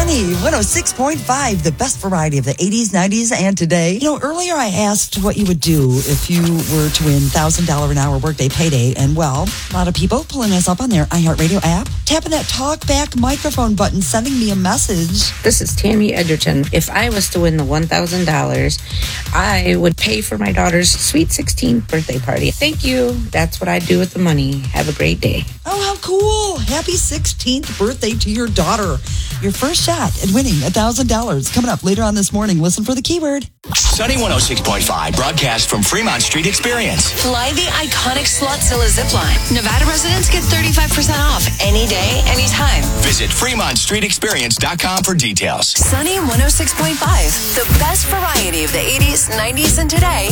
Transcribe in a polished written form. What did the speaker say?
Sunny 106.5, the best variety of the 80s, 90s, and today. Earlier I asked what you would do if you were to win $1,000 an hour workday payday. And well, a lot of people pulling us up on their iHeartRadio app, tapping that talkback microphone button, sending me a message. This is Tammy Edgerton. If I was to win the $1,000, I would pay for my daughter's sweet 16th birthday party. Thank you. That's what I'd do with the money. Have a great day. Oh, how cool. Happy 16th birthday to your daughter. Your first shot at winning $1,000 coming up later on this morning. Listen for the keyword. Sunny 106.5 broadcast from Fremont Street Experience. Fly the iconic Slotzilla zipline. Nevada residents get 35% off any day, anytime. Visit FremontStreetExperience.com for details. Sunny 106.5, the best variety of the 80s, 90s, and today.